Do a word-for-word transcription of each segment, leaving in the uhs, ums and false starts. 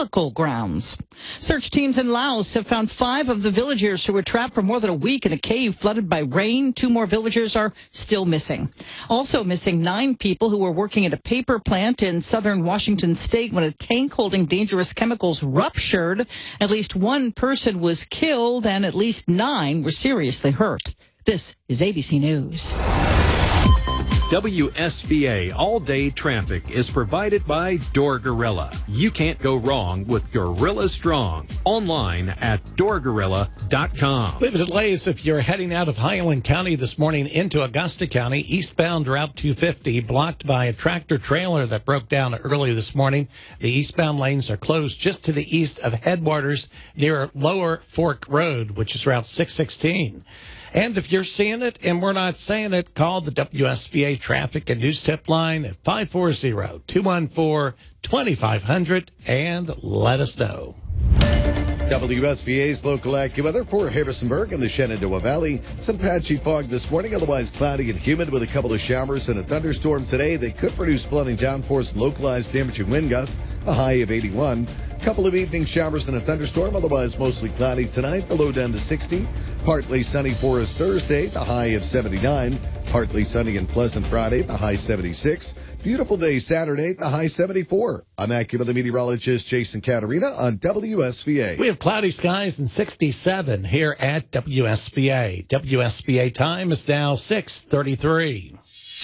biblical grounds. Search teams in Laos have found five of the villagers who were trapped for more than a week in a cave flooded by rain. Two more villagers are still missing. Also missing nine people who were working at a paper plant in southern Washington state when a tank holding dangerous chemicals ruptured. At least one person was killed and at least nine were seriously hurt. This is A B C News. W S V A all-day traffic is provided by Door Gorilla. You can't go wrong with Gorilla Strong. Online at door gorilla dot com. We have delays if you're heading out of Highland County this morning into Augusta County. Eastbound Route two fifty blocked by a tractor trailer that broke down early this morning. The eastbound lanes are closed just to the east of Headwaters near Lower Fork Road, which is Route six sixteen. And if you're seeing it and we're not saying it, call the W S V A Traffic and News Tip line at five four zero, two one four, two five zero zero and let us know. W S V A's local AccuWeather for Harrisonburg and the Shenandoah Valley. Some patchy fog this morning, otherwise cloudy and humid with a couple of showers and a thunderstorm today. They could produce flooding downpours and localized damaging wind gusts, a high of eighty-one. Couple of evening showers and a thunderstorm, otherwise mostly cloudy tonight, the low down to sixty. Partly sunny for us Thursday, the high of seventy-nine. Partly sunny and pleasant Friday, the high seventy-six. Beautiful day Saturday, the high seventy-four. I'm AccuWeather meteorologist Jason Caterina on W S V A. We have cloudy skies and sixty-seven here at W S V A. W S V A time is now six thirty-three.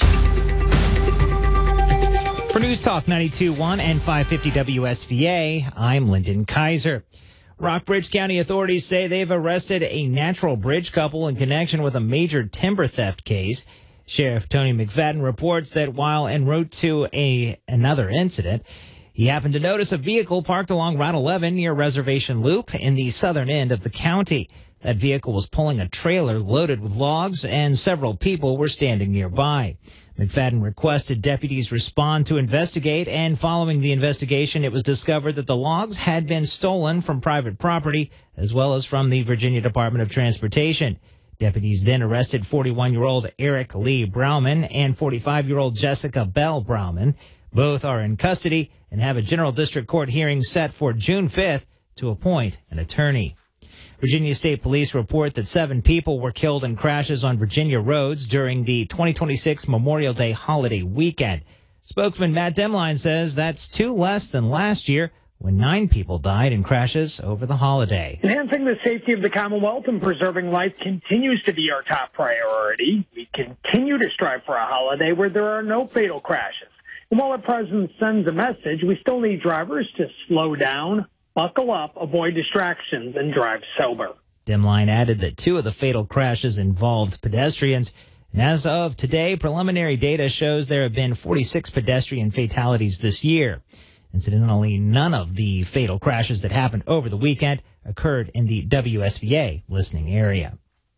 For News Talk ninety-two point one and five fifty W S V A, I'm Lyndon Kaiser. Rockbridge County authorities say they've arrested a Natural Bridge couple in connection with a major timber theft case. Sheriff Tony McFadden reports that while en route to a another incident, he happened to notice a vehicle parked along Route eleven near Reservation Loop in the southern end of the county. That vehicle was pulling a trailer loaded with logs, and several people were standing nearby. McFadden requested deputies respond to investigate, and following the investigation, it was discovered that the logs had been stolen from private property as well as from the Virginia Department of Transportation. Deputies then arrested forty-one-year-old Eric Lee Brauman and forty-five-year-old Jessica Bell Brauman. Both are in custody and have a general district court hearing set for June fifth to appoint an attorney. Virginia State Police report that seven people were killed in crashes on Virginia roads during the twenty twenty-six Memorial Day holiday weekend. Spokesman Matt Demline says that's two less than last year, when nine people died in crashes over the holiday. Enhancing the safety of the Commonwealth and preserving life continues to be our top priority. We continue to strive for a holiday where there are no fatal crashes. And while our president sends a message, we still need drivers to slow down, buckle up, avoid distractions, and drive sober. Demline added that two of the fatal crashes involved pedestrians. And as of today, preliminary data shows there have been forty-six pedestrian fatalities this year. Incidentally, none of the fatal crashes that happened over the weekend occurred in the W S V A listening area.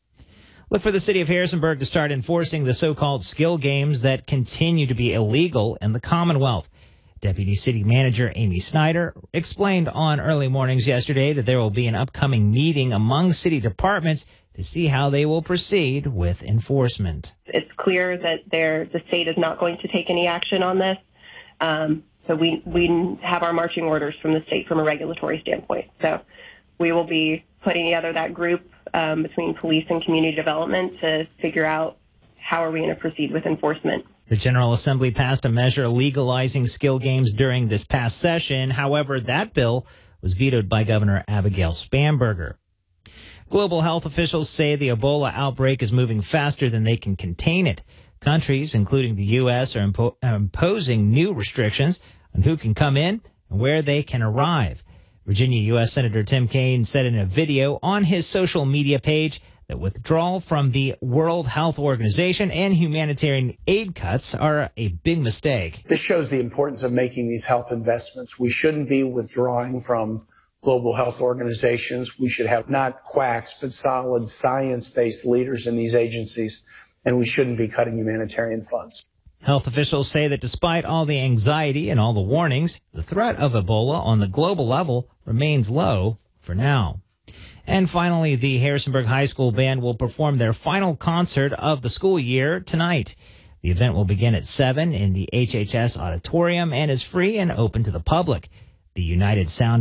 Look for the city of Harrisonburg to start enforcing the so-called skill games that continue to be illegal in the Commonwealth. Deputy City Manager Amy Snyder explained on Early Mornings yesterday that there will be an upcoming meeting among city departments to see how they will proceed with enforcement. It's clear that there, the state is not going to take any action on this. Um, so we, we have our marching orders from the state from a regulatory standpoint. So we will be putting together that group um, between police and community development to figure out how are we going to proceed with enforcement. The General Assembly passed a measure legalizing skill games during this past session. However, that bill was vetoed by Governor Abigail Spanberger. Global health officials say the Ebola outbreak is moving faster than they can contain it. Countries, including the U S, are impo- imposing new restrictions on who can come in and where they can arrive. Virginia U S Senator Tim Kaine said in a video on his social media page that withdrawal from the World Health Organization and humanitarian aid cuts are a big mistake. This shows the importance of making these health investments. We shouldn't be withdrawing from global health organizations. We should have not quacks, but solid science-based leaders in these agencies, and we shouldn't be cutting humanitarian funds. Health officials say that despite all the anxiety and all the warnings, the threat of Ebola on the global level remains low for now. And finally, the Harrisonburg High School Band will perform their final concert of the school year tonight. The event will begin at seven in the H H S Auditorium and is free and open to the public. The United Sound